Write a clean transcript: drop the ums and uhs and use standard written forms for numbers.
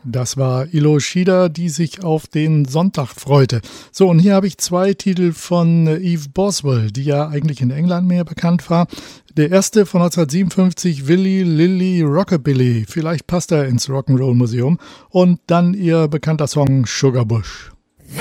Das war Ilo Shida, die sich auf den Sonntag freute. So, und hier habe ich zwei Titel von Eve Boswell, die ja eigentlich in England mehr bekannt war. Der erste von 1957, Willy Lilly Rockabilly. Vielleicht passt er ins Rock'n'Roll Museum. Und dann ihr bekannter Song Sugar Bush.